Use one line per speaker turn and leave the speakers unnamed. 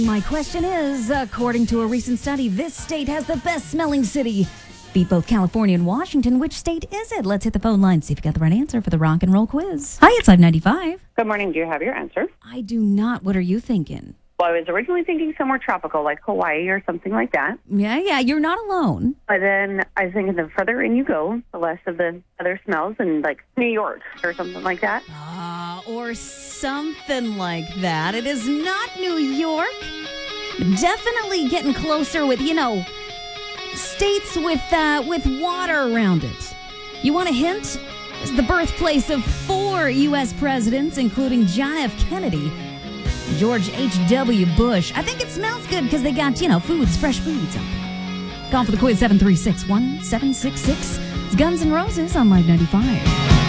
My question is, according to a recent study, this state has the best smelling city. Beat both California and Washington. Which state is it? Let's hit the phone line, see if you got the right answer for the rock and roll quiz. Hi, it's Live 95.
Good morning. Do you have your answer?
I do not. What are you thinking?
Well, I was originally thinking somewhere tropical, like Hawaii or something like that.
Yeah, you're not alone.
But then I was thinking the further in you go, the less of the other smells, and like New York or something like that.
Or something like that. It is not New York. Definitely getting closer with, states with water around it. You want a hint? It's the birthplace of 4 U.S. presidents, including John F. Kennedy, George H.W. Bush. I think it smells good because they got, fresh foods up there. Call for the quiz 736-1766. It's Guns N' Roses on Live 95.